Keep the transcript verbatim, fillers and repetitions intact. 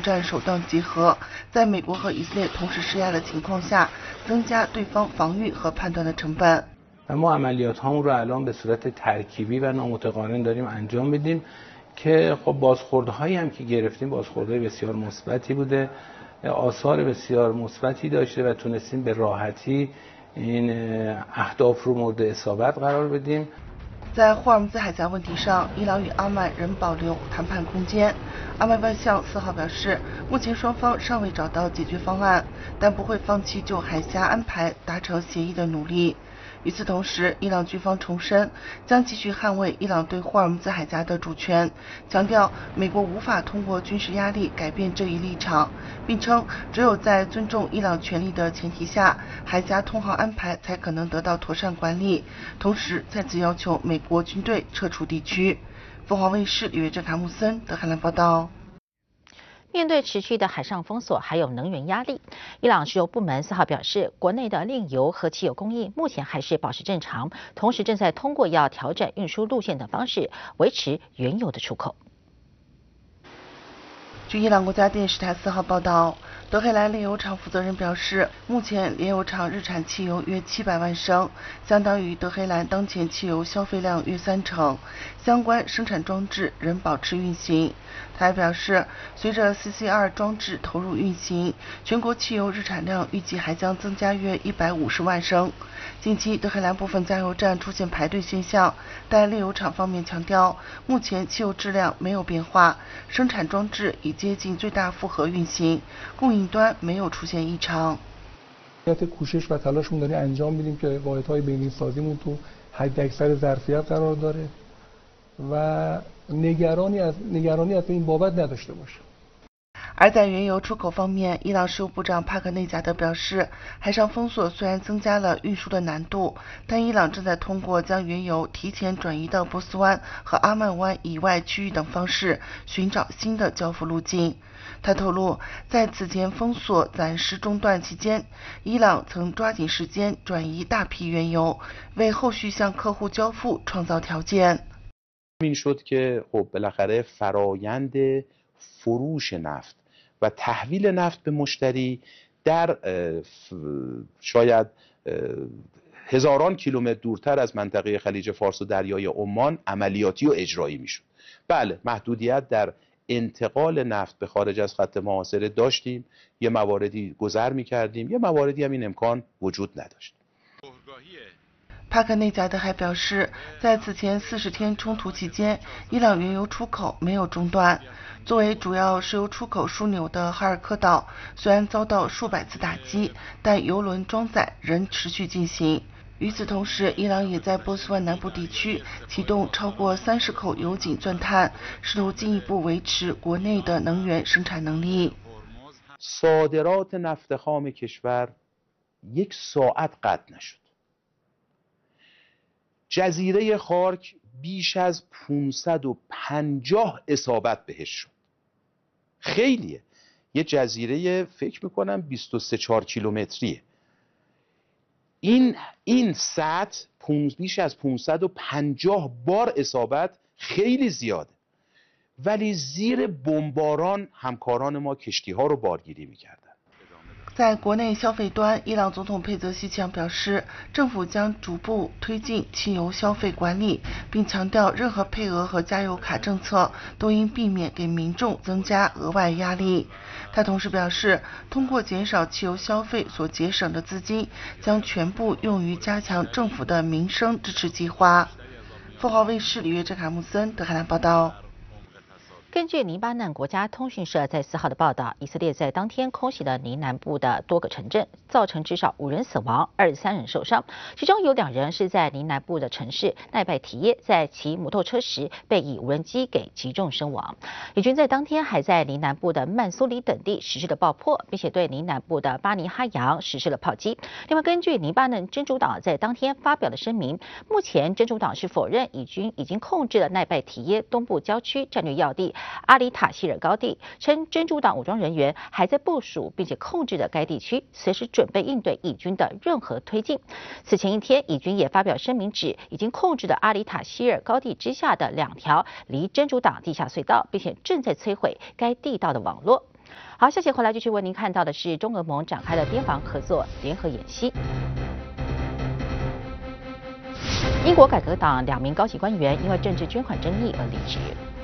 战手段结合，在美国和以色列同时施压的情况下，增加对方防御和判断的成本。 ما عملیات هامون رو الان به صورت ترکیبی و نامتقارن داریم انجام میدیم که خب بازخوردهایی هم که گرفتیم بازخوردهای بسیار مثبتی بوده، آثار بسیار مثبتی داشته و تونستیم به راحتی این اهداف رو مورد اصابت قرار بدیم。 在霍尔木兹海峡问题上，伊朗与阿曼仍保留谈判空间。阿曼外相四号表示，目前双方尚未找到解决方案，但不会放弃就海峡安排达成协议的努力。与此同时，伊朗军方重申将继续捍卫伊朗对霍尔木兹海峡的主权，强调美国无法通过军事压力改变这一立场，并称只有在尊重伊朗权利的前提下，海峡通航安排才可能得到妥善管理。同时，再次要求美国军队撤出地区。凤凰卫视李月珍、卡木森德黑兰报道。 面对持续的海上封锁，还有能源压力，伊朗石油部门四号表示，国内的炼油和汽油供应目前还是保持正常，同时正在通过要调整运输路线等方式，维持原油的出口。 据伊朗国家电视台四号报道，德黑兰炼油厂负责人表示，目前炼油厂日产汽油约七百万升，相当于德黑兰当前汽油消费量约三成，相关生产装置仍保持运行。他还表示，随着 C C 二 装置投入运行，全国汽油日产量预计还将增加约一百五十万升。近期德黑兰部分加油站出现排队现象，但炼油厂方面强调，目前汽油质量没有变化，生产装置已接近最大负荷运行，供应端没有出现异常。 کوشش و تلاشمون داریم انجام میدیم که واحدهای بین‌سازیمون تو حداکثر ظرفیت قرار داره و نگرانی از نگرانی از این بابت نداشته باشه。 而在原油出口方面，伊朗石油部长帕克内贾德表示，海上封锁虽然增加了运输的难度，但伊朗正在通过将原油提前转移到波斯湾和阿曼湾以外区域等方式，寻找新的交付路径。他透露，在此前封锁暂时中断期间，伊朗曾抓紧时间转移大批原油，为后续向客户交付创造条件。 این شد که خب بالاخره فرایند فروش نفت و تحویل نفت به مشتری در شاید هزاران کیلومتر دورتر از منطقه خلیج فارس و دریای عمان عملیاتی و اجرایی میشد. بله، محدودیت در انتقال نفت به خارج از خط محاصره داشتیم، یه مواردی گذر میکردیم، یه مواردی هم این امکان وجود نداشت. 帕克内贾德还表示，在此前四十天冲突期间，伊朗原油出口没有中断。作为主要石油出口枢纽的哈尔科岛，虽然遭到数百次打击，但油轮装载仍持续进行。与此同时，伊朗也在波斯湾南部地区启动超过三十口油井钻探，试图进一步维持国内的能源生产能力。 صادرات نفت خام کشور یک ساعت قطع نشد. جزیره خارک بیش از پانصد و پنجاه اصابت بهش شد. خیلیه. یه جزیره فکر میکنم بیست و سه چهار کیلومتریه. این این سطح بیش از پانصد و پنجاه بار اصابت خیلی زیاده. ولی زیر بمباران همکاران ما کشتی ها رو بارگیری میکردن. 在国内消费端，伊朗总统佩泽西强表示，政府将逐步推进汽油消费管理，并强调任何配额和加油卡政策都应避免给民众增加额外压力。他同时表示，通过减少汽油消费所节省的资金，将全部用于加强政府的民生支持计划。凤凰卫视李月珍、卡木森德黑兰报道。 根据黎巴嫩国家通讯社在四号的报道，以色列在当天空袭了黎南部的多个城镇，造成至少五人死亡，二十三人受伤，其中有两人是在黎南部的城市奈拜提耶，在骑摩托车时被以无人机给击中身亡。以军在当天还在黎南部的曼苏里等地实施了爆破，并且对黎南部的巴尼哈扬实施了炮击。另外，根据黎巴嫩真主党在当天发表的声明，目前真主党是否认以军已经控制了奈拜提耶东部郊区战略要地阿里塔希尔高地，称真主党武装人员还在部署并且控制着该地区，随时准备应对以军的任何推进。此前一天，以军也发表声明，指已经控制的阿里塔希尔高地之下的两条离真主党地下隧道，并且正在摧毁该地道的网络。 好，下节回来继续为您看到的是中俄盟展开了边防合作联合演习。英国改革党两名高级官员因为政治捐款争议而离职。